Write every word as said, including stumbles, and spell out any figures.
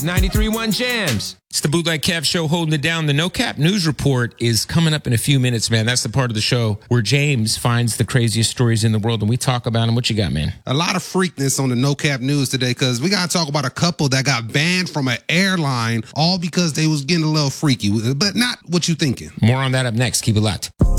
ninety-three point one Jams. It's the Bootleg Kev Show holding it down. The No Cap News Report is coming up in a few minutes, man. That's the part of the show where James finds the craziest stories in the world and we talk about them. What you got, man? A lot of freakness on the No Cap News today because we got to talk about a couple that got banned from an airline all because they was getting a little freaky, but not what you thinking. More on that up next. Keep it locked.